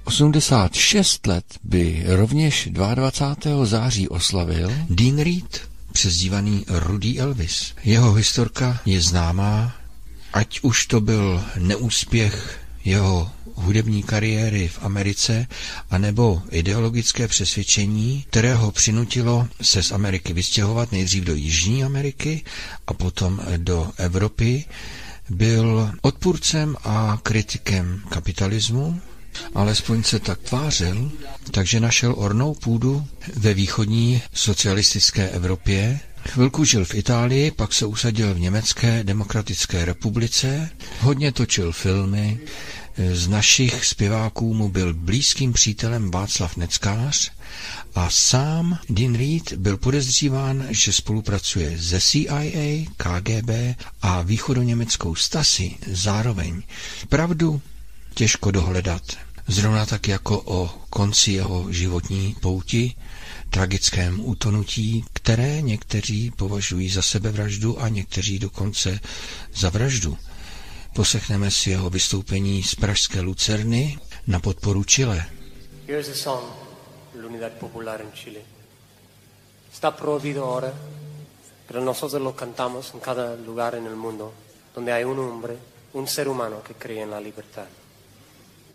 86 let by rovněž 22. září oslavil Dean Reed, přezdívaný Rudý Elvis. Jeho historka je známá, ať už to byl neúspěch jeho hudební kariéry v Americe, anebo ideologické přesvědčení, které ho přinutilo se z Ameriky vystěhovat nejdřív do Jižní Ameriky a potom do Evropy. Byl odpůrcem a kritikem kapitalismu, alespoň se tak tvářil, takže našel ornou půdu ve východní socialistické Evropě. Chvilku žil v Itálii, pak se usadil v Německé demokratické republice, hodně točil filmy. Z našich zpěváků mu byl blízkým přítelem Václav Neckář a sám Dean Reed byl podezříván, že spolupracuje se CIA, KGB a východoněmeckou Stasi zároveň. Pravdu těžko dohledat. Zrovna tak jako o konci jeho životní pouti, tragickém utonutí, které někteří považují za sebevraždu a někteří dokonce za vraždu. Poslechneme si jeho vystoupení z pražské Lucerny na podporu Chile. Here's a song, l'Unidad Popular en Chile. Está prohibido ahora, pero nosotros lo cantamos en cada lugar en el mundo donde hay un hombre, un ser humano que cree en la libertad.